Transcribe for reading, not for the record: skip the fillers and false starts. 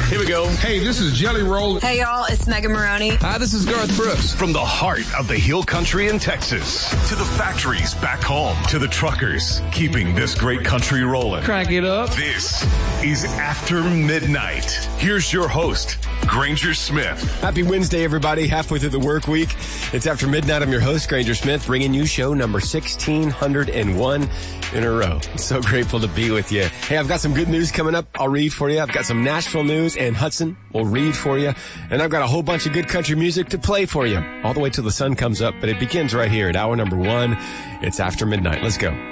Here we go. Hey, this is Jelly Roll. Hey, y'all, it's Megan Maroney. Hi, this is Garth Brooks. From the heart of the Hill Country in Texas to the factories back home to the truckers keeping this great country rolling. Crank it up. This is After Midnight. Here's your host, Granger Smith. Happy Wednesday, everybody. Halfway through the work week. It's After Midnight. I'm your host, Granger Smith, bringing you show number 1601 in a row. I'm so grateful to be with you. Hey, I've got some good news coming up. I'll read for you. I've got some Nashville news, and Hudson will read for you. And I've got a whole bunch of good country music to play for you all the way till the sun comes up. But it begins right here at hour number 1. It's After Midnight. Let's go.